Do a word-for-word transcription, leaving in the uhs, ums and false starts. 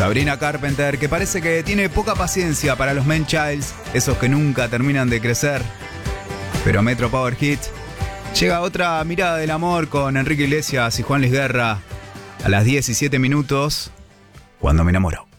Sabrina Carpenter, que parece que tiene poca paciencia para los man childs, esos que nunca terminan de crecer. Pero Metro Power Hit llega otra mirada del amor con Enrique Iglesias y Juan Luis Guerra a las diecisiete minutos, Cuando me enamoro.